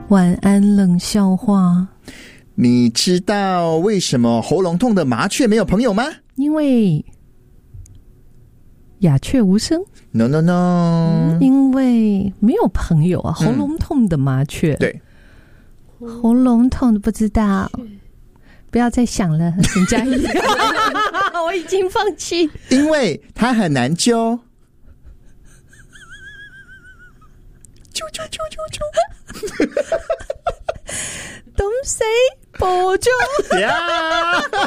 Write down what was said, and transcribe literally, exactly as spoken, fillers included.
晚安冷笑话。 你知道为什么喉咙痛的麻雀没有朋友吗？ 因为鸦雀无声。 No no no、 嗯、因为没有朋友啊。喉咙痛的麻雀、嗯、 对， 喉咙痛的不知道，不要再想了，陈嘉怡我已经放弃。 因为它很难揪。啾啾啾啾啾。 东西不就呀